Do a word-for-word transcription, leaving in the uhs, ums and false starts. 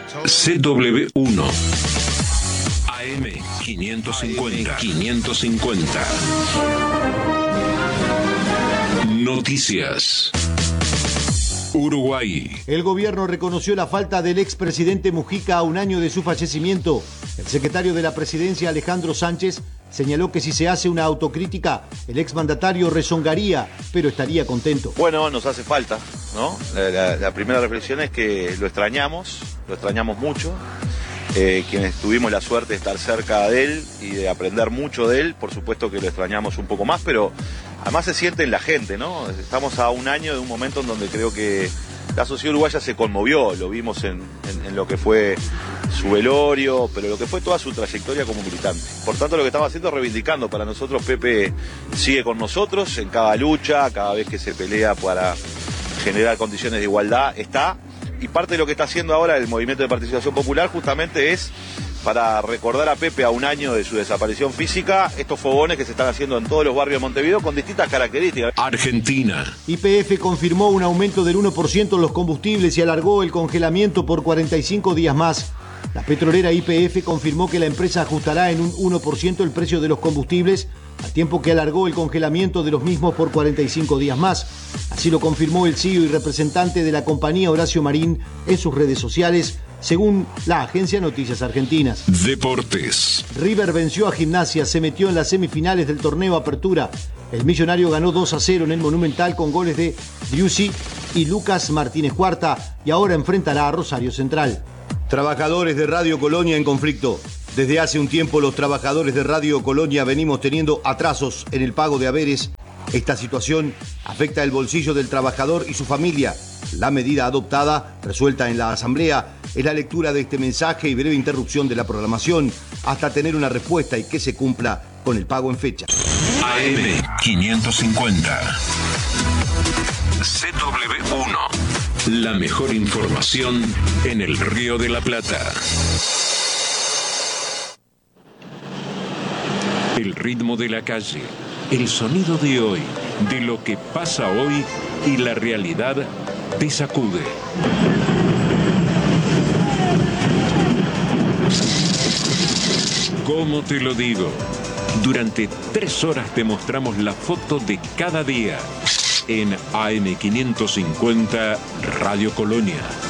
C W uno A M quinientos cincuenta. quinientos cincuenta. Noticias. Uruguay. El gobierno reconoció la falta del expresidente Mujica a un año de su fallecimiento. El secretario de la presidencia, Alejandro Sánchez, señaló que si se hace una autocrítica, el exmandatario rezongaría, pero estaría contento. Bueno, nos hace falta, ¿no? La, la, la primera reflexión es que lo extrañamos, lo extrañamos mucho. Eh, quienes tuvimos la suerte de estar cerca de él y de aprender mucho de él, por supuesto que lo extrañamos un poco más, pero además se siente en la gente, ¿no? Estamos a un año de un momento en donde creo que la sociedad uruguaya se conmovió, lo vimos en, en, en lo que fue su velorio, pero lo que fue toda su trayectoria como militante. Por tanto, lo que estamos haciendo es reivindicando. Para nosotros, Pepe sigue con nosotros en cada lucha, cada vez que se pelea para generar condiciones de igualdad, está. Y parte de lo que está haciendo ahora el Movimiento de Participación Popular justamente es para recordar a Pepe a un año de su desaparición física, estos fogones que se están haciendo en todos los barrios de Montevideo con distintas características. Argentina. Y P F confirmó un aumento del uno por ciento en los combustibles y alargó el congelamiento por cuarenta y cinco días más. La petrolera Y P F confirmó que la empresa ajustará en un uno por ciento el precio de los combustibles, al tiempo que alargó el congelamiento de los mismos por cuarenta y cinco días más. Así lo confirmó el C E O y representante de la compañía, Horacio Marín, en sus redes sociales, según la agencia Noticias Argentinas. Deportes. River venció a Gimnasia, se metió en las semifinales del torneo Apertura. El millonario ganó dos a cero en el Monumental con goles de Driussi y Lucas Martínez Cuarta y ahora enfrentará a Rosario Central. Trabajadores de Radio Colonia en conflicto. Desde hace un tiempo los trabajadores de Radio Colonia venimos teniendo atrasos en el pago de haberes. Esta situación afecta el bolsillo del trabajador y su familia. La medida adoptada, resuelta en la Asamblea, es la lectura de este mensaje y breve interrupción de la programación hasta tener una respuesta y que se cumpla con el pago en fecha. A M quinientos cincuenta. C W uno. La mejor información en el Río de la Plata. El ritmo de la calle, el sonido de hoy, de lo que pasa hoy y la realidad te sacude. ¿Cómo te lo digo? Durante tres horas te mostramos la foto de cada día en A M quinientos cincuenta Radio Colonia.